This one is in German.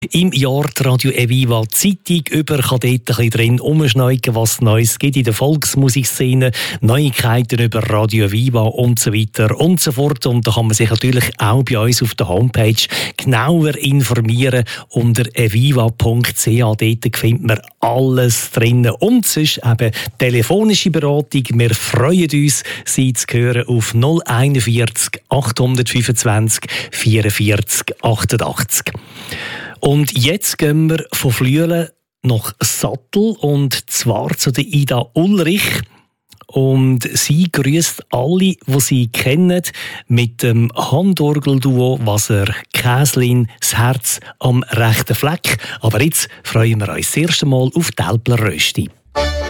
Im Jahr die Radio Eviva Zeitung über kann dort ein bisschen drin umschneuken, was Neues gibt in der Volksmusikszene, Neuigkeiten über Radio Eviva und so weiter und so fort. Und da kann man sich natürlich auch bei uns auf der Homepage genauer informieren unter eviva.ch. Dort findet man alles drin. Und sonst eben telefonische Beratung. Wir freuen uns, Sie zu hören auf 041 825 44 88. Und jetzt gehen wir von Flüelen nach Sattel und zwar zu der Ida Ulrich. Und sie grüßt alle, die sie kennen, mit dem Handorgelduo Wasser Käslin, das Herz am rechten Fleck. Aber jetzt freuen wir uns das erste Mal auf die Älpler Rösti.